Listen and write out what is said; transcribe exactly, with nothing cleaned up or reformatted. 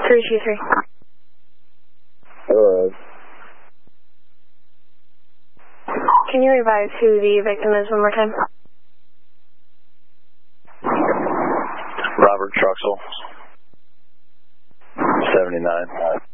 three two three. Hello. Can you revise who the victim is one more time? Robert Truxell. seventy-nine.